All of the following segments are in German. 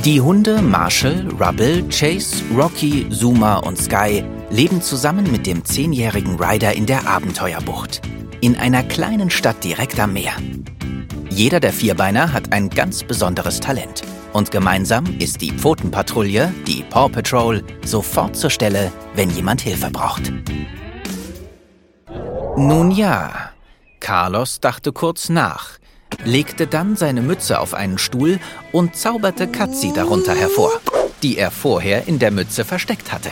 Die Hunde Marshall, Rubble, Chase, Rocky, Zuma und Sky leben zusammen mit dem 10-jährigen Ryder in der Abenteuerbucht. In einer kleinen Stadt direkt am Meer. Jeder der Vierbeiner hat ein ganz besonderes Talent. Und gemeinsam ist die Pfotenpatrouille, die Paw Patrol, sofort zur Stelle, wenn jemand Hilfe braucht. Nun ja, Carlos dachte kurz nach, legte dann seine Mütze auf einen Stuhl und zauberte Katzi darunter hervor, die er vorher in der Mütze versteckt hatte.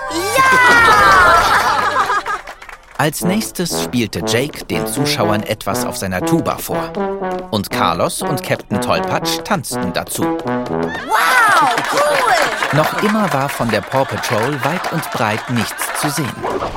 Als nächstes spielte Jake den Zuschauern etwas auf seiner Tuba vor. Und Carlos und Captain Tollpatsch tanzten dazu. Wow, cool! Noch immer war von der Paw Patrol weit und breit nichts zu sehen.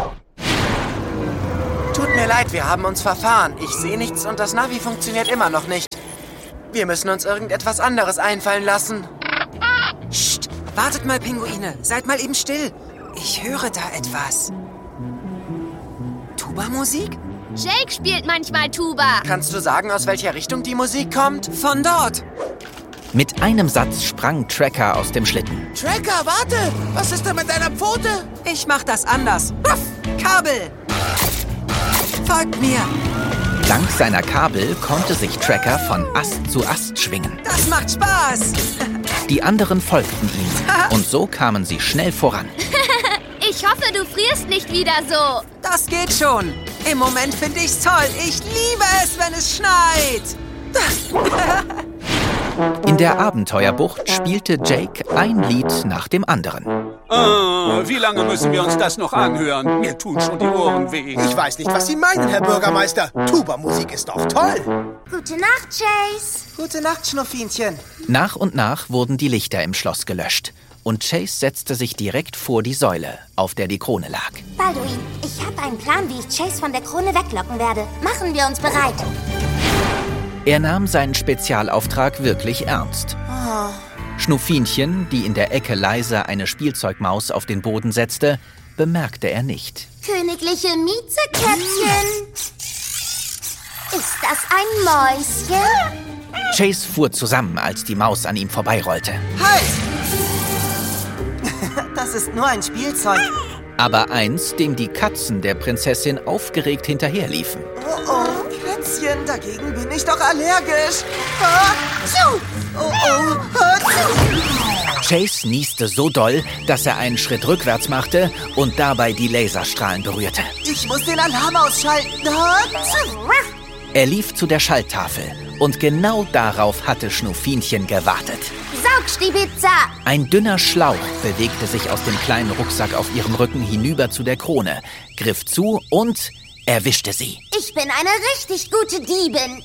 Tut mir leid, wir haben uns verfahren. Ich sehe nichts und das Navi funktioniert immer noch nicht. Wir müssen uns irgendetwas anderes einfallen lassen. Psst, wartet mal, Pinguine. Seid mal eben still. Ich höre da etwas. Tuba-Musik? Jake spielt manchmal Tuba. Kannst du sagen, aus welcher Richtung die Musik kommt? Von dort. Mit einem Satz sprang Tracker aus dem Schlitten. Tracker, warte! Was ist denn mit deiner Pfote? Ich mach das anders. Ruff, Kabel! Folgt mir. Dank seiner Kabel konnte sich Tracker von Ast zu Ast schwingen. Das macht Spaß. Die anderen folgten ihm und so kamen sie schnell voran. Ich hoffe, du frierst nicht wieder so. Das geht schon. Im Moment finde ich's toll. Ich liebe es, wenn es schneit. In der Abenteuerbucht spielte Jake ein Lied nach dem anderen. Wie lange müssen wir uns das noch anhören? Mir tun schon die Ohren weh. Ich weiß nicht, was Sie meinen, Herr Bürgermeister. Tuba-Musik ist doch toll. Gute Nacht, Chase. Gute Nacht, Schnuffinchen. Nach und nach wurden die Lichter im Schloss gelöscht. Und Chase setzte sich direkt vor die Säule, auf der die Krone lag. Balduin, ich habe einen Plan, wie ich Chase von der Krone weglocken werde. Machen wir uns bereit. Er nahm seinen Spezialauftrag wirklich ernst. Schnuffinchen, die in der Ecke leise eine Spielzeugmaus auf den Boden setzte, bemerkte er nicht. Königliche Miezekätzchen. Ist das ein Mäuschen? Chase fuhr zusammen, als die Maus an ihm vorbeirollte. Halt! Das ist nur ein Spielzeug. Aber eins, dem die Katzen der Prinzessin aufgeregt hinterherliefen. Oh, Kätzchen, dagegen bin ich doch allergisch. Oh, oh. Chase nieste so doll, dass er einen Schritt rückwärts machte und dabei die Laserstrahlen berührte. Ich muss den Alarm ausschalten. Er lief zu der Schalttafel und genau darauf hatte Schnuffinchen gewartet. Saugstibitzer! Ein dünner Schlauch bewegte sich aus dem kleinen Rucksack auf ihrem Rücken hinüber zu der Krone, griff zu und erwischte sie. Ich bin eine richtig gute Diebin.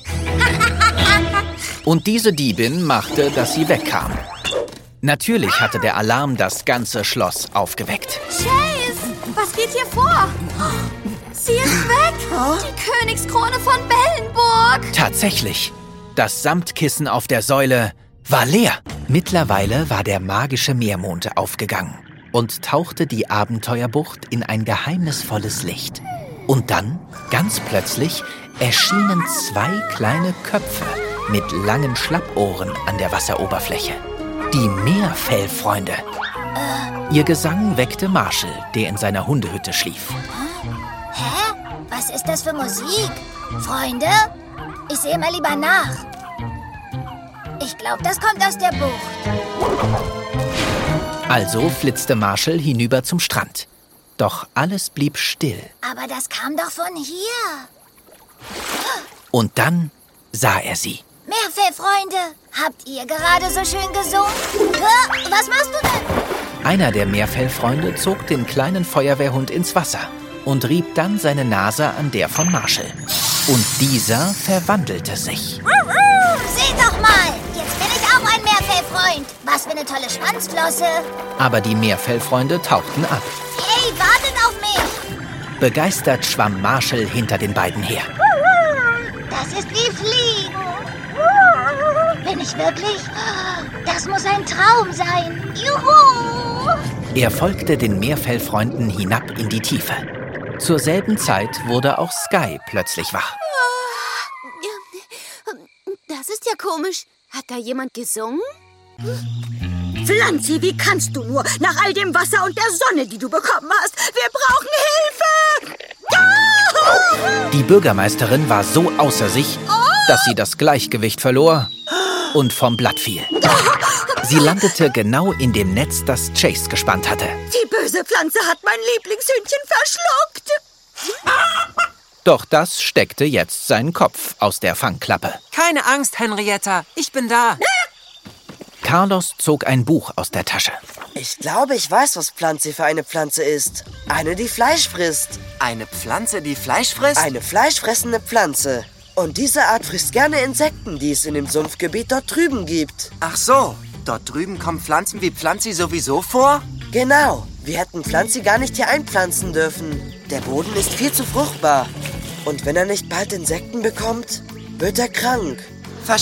Und diese Diebin machte, dass sie wegkam. Natürlich hatte der Alarm das ganze Schloss aufgeweckt. Chase, was geht hier vor? Sie ist weg. Die Königskrone von Bellenburg. Tatsächlich. Das Samtkissen auf der Säule war leer. Mittlerweile war der magische Meermond aufgegangen und tauchte die Abenteuerbucht in ein geheimnisvolles Licht. Und dann, ganz plötzlich, erschienen 2 kleine Köpfe mit langen Schlappohren an der Wasseroberfläche. Die Meerfellfreunde. Ihr Gesang weckte Marshall, der in seiner Hundehütte schlief. Hä? Was ist das für Musik? Freunde? Ich sehe mal lieber nach. Ich glaube, das kommt aus der Bucht. Also flitzte Marshall hinüber zum Strand. Doch alles blieb still. Aber das kam doch von hier. Und dann sah er sie. Meerfellfreunde, habt ihr gerade so schön gesungen? Was machst du denn? Einer der Meerfellfreunde zog den kleinen Feuerwehrhund ins Wasser und rieb dann seine Nase an der von Marshall. Und dieser verwandelte sich. Seht doch mal, jetzt bin ich auch ein Meerfellfreund. Was für eine tolle Schwanzflosse. Aber die Meerfellfreunde tauchten ab. Hey, wartet auf mich. Begeistert schwamm Marshall hinter den beiden her. Das ist wie Fliegen. Bin ich wirklich? Das muss ein Traum sein. Juhu! Er folgte den Meerfellfreunden hinab in die Tiefe. Zur selben Zeit wurde auch Sky plötzlich wach. Das ist ja komisch. Hat da jemand gesungen? Pflanzi, wie kannst du nur? Nach all dem Wasser und der Sonne, die du bekommen hast. Wir brauchen Hilfe! Die Bürgermeisterin war so außer sich, dass sie das Gleichgewicht verlor und vom Blatt fiel. Sie landete genau in dem Netz, das Chase gespannt hatte. Die böse Pflanze hat mein Lieblingshühnchen verschluckt. Doch das steckte jetzt seinen Kopf aus der Fangklappe. Keine Angst, Henrietta. Ich bin da. Carlos zog ein Buch aus der Tasche. Ich glaube, ich weiß, was Pflanze für eine Pflanze ist. Eine, die Fleisch frisst. Eine Pflanze, die Fleisch frisst? Eine fleischfressende Pflanze. Und diese Art frisst gerne Insekten, die es in dem Sumpfgebiet dort drüben gibt. Ach so, dort drüben kommen Pflanzen wie Pflanzi sowieso vor? Genau. Wir hätten Pflanzi gar nicht hier einpflanzen dürfen. Der Boden ist viel zu fruchtbar. Und wenn er nicht bald Insekten bekommt, wird er krank.